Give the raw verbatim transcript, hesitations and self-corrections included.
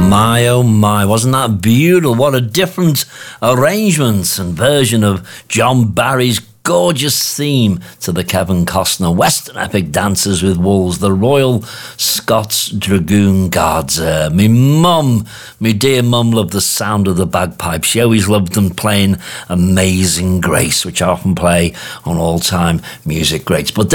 My, oh my, wasn't that beautiful? What a different arrangement and version of John Barry's gorgeous theme to the Kevin Costner Western epic Dances with Wolves, the Royal Scots Dragoon Guards. Uh, me mum, me dear mum, loved the sound of the bagpipes. She always loved them playing Amazing Grace, which I often play on all-time music greats. But